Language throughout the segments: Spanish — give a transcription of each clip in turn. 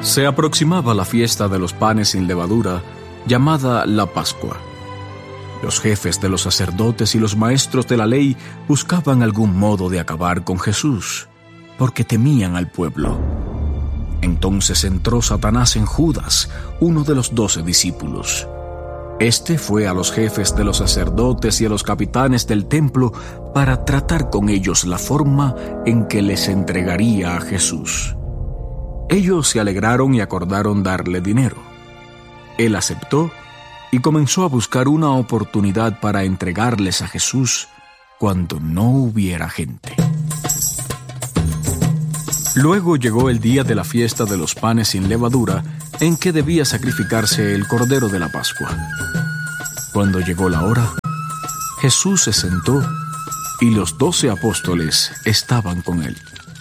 Se aproximaba la fiesta de los panes sin levadura, llamada la Pascua. Los jefes de los sacerdotes y los maestros de la ley buscaban algún modo de acabar con Jesús, porque temían al pueblo. Entonces entró Satanás en Judas, uno de los 12 discípulos. Este fue a los jefes de los sacerdotes y a los capitanes del templo para tratar con ellos la forma en que les entregaría a Jesús. Ellos se alegraron y acordaron darle dinero. Él aceptó y comenzó a buscar una oportunidad para entregarles a Jesús cuando no hubiera gente. Luego llegó el día de la fiesta de los panes sin levadura, en que debía sacrificarse el Cordero de la Pascua. Cuando llegó la hora, Jesús se sentó y los 12 apóstoles estaban con él.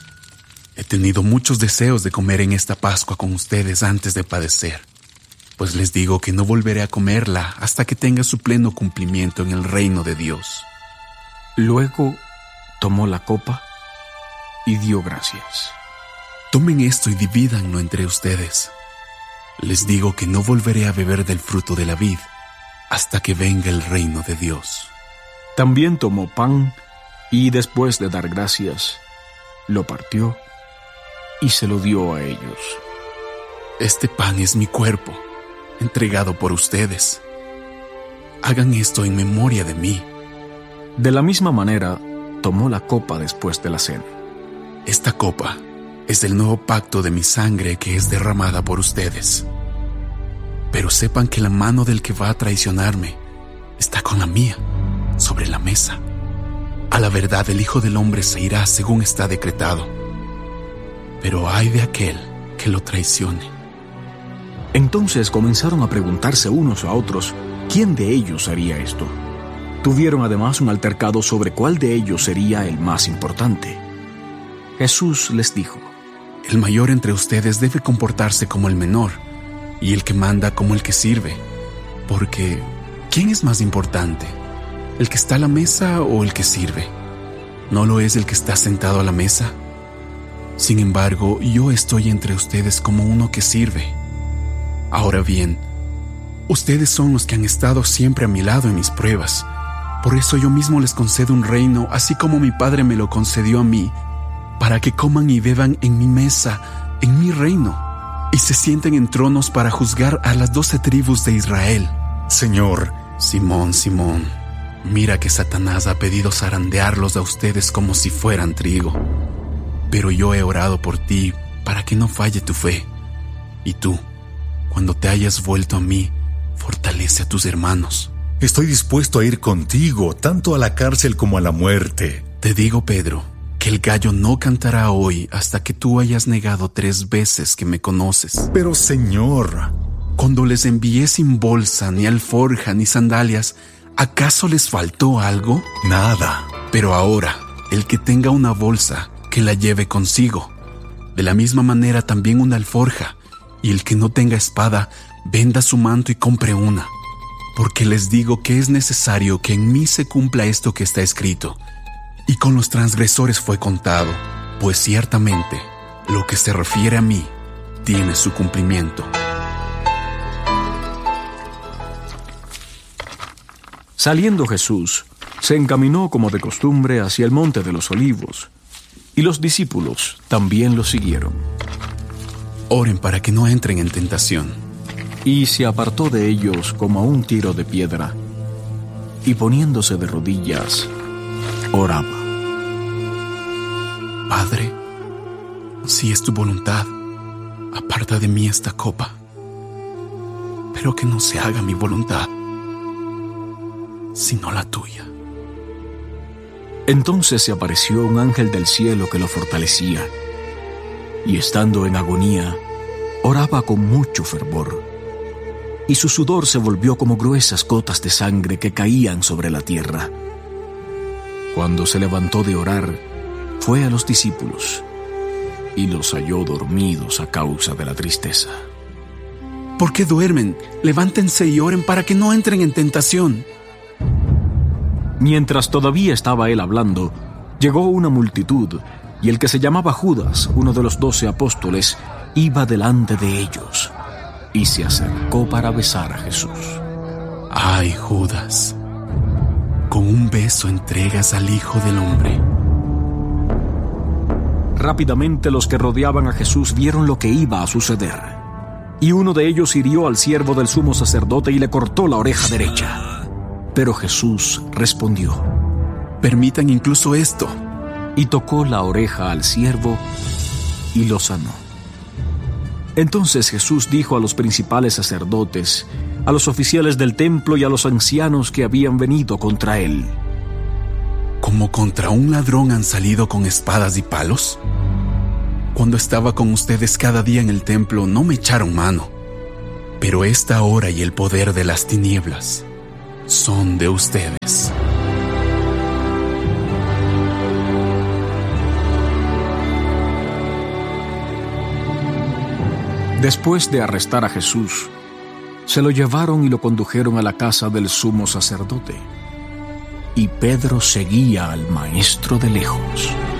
He tenido muchos deseos de comer en esta Pascua con ustedes antes de padecer, pues les digo que no volveré a comerla hasta que tenga su pleno cumplimiento en el reino de Dios. Luego tomó la copa y dio gracias. Tomen esto y divídanlo entre ustedes. Les digo que no volveré a beber del fruto de la vid hasta que venga el reino de Dios. También tomó pan y después de dar gracias, lo partió y se lo dio a ellos. Este pan es mi cuerpo, entregado por ustedes. Hagan esto en memoria de mí. De la misma manera, tomó la copa después de la cena. Esta copa es el nuevo pacto de mi sangre que es derramada por ustedes. Pero sepan que la mano del que va a traicionarme está con la mía, sobre la mesa. A la verdad, el Hijo del Hombre se irá según está decretado. Pero ay de aquel que lo traicione. Entonces comenzaron a preguntarse unos a otros quién de ellos haría esto. Tuvieron además un altercado sobre cuál de ellos sería el más importante. Jesús les dijo: El mayor entre ustedes debe comportarse como el menor, y el que manda como el que sirve. Porque, ¿quién es más importante? ¿El que está a la mesa o el que sirve? ¿No lo es el que está sentado a la mesa? Sin embargo, yo estoy entre ustedes como uno que sirve. Ahora bien, ustedes son los que han estado siempre a mi lado en mis pruebas. Por eso yo mismo les concedo un reino, así como mi Padre me lo concedió a mí, para que coman y beban en mi mesa, en mi reino, y se sienten en tronos para juzgar a las 12 tribus de Israel. Señor, Simón, Simón, mira que Satanás ha pedido zarandearlos a ustedes como si fueran trigo. Pero yo he orado por ti para que no falle tu fe. Y tú, cuando te hayas vuelto a mí, fortalece a tus hermanos. estoy dispuesto a ir contigo, tanto a la cárcel como a la muerte. Te digo, Pedro, que el gallo no cantará hoy hasta que tú hayas negado 3 veces que me conoces. Pero, Señor, cuando les envié sin bolsa, ni alforja, ni sandalias, ¿acaso les faltó algo? Nada. Pero ahora, el que tenga una bolsa, que la lleve consigo. De la misma manera también una alforja, y el que no tenga espada, venda su manto y compre una. Porque les digo que es necesario que en mí se cumpla esto que está escrito. Y con los transgresores fue contado, pues ciertamente lo que se refiere a mí tiene su cumplimiento. Saliendo Jesús, se encaminó como de costumbre hacia el monte de los Olivos, y los discípulos también lo siguieron. Oren para que no entren en tentación. Y se apartó de ellos como a un tiro de piedra, y poniéndose de rodillas, oraba. Padre, si es tu voluntad, aparta de mí esta copa, pero que no se haga mi voluntad, sino la tuya. Entonces se apareció un ángel del cielo que lo fortalecía, y estando en agonía, oraba con mucho fervor, y su sudor se volvió como gruesas gotas de sangre que caían sobre la tierra. Cuando se levantó de orar, fue a los discípulos, y los halló dormidos a causa de la tristeza. ¿Por qué duermen? Levántense y oren para que no entren en tentación. Mientras todavía estaba él hablando, llegó una multitud, y el que se llamaba Judas, uno de los 12 apóstoles, iba delante de ellos y se acercó para besar a Jesús. ¡Ay, Judas! Con un beso entregas al Hijo del Hombre. Rápidamente los que rodeaban a Jesús vieron lo que iba a suceder. Y uno de ellos hirió al siervo del sumo sacerdote y le cortó la oreja derecha. Pero Jesús respondió: Permitan incluso esto. Y tocó la oreja al siervo y lo sanó. Entonces Jesús dijo a los principales sacerdotes, a los oficiales del templo y a los ancianos que habían venido contra él: ¿Como contra un ladrón han salido con espadas y palos? Cuando estaba con ustedes cada día en el templo no me echaron mano, pero esta hora y el poder de las tinieblas son de ustedes. Después de arrestar a Jesús, se lo llevaron y lo condujeron a la casa del sumo sacerdote. Y Pedro seguía al maestro de lejos.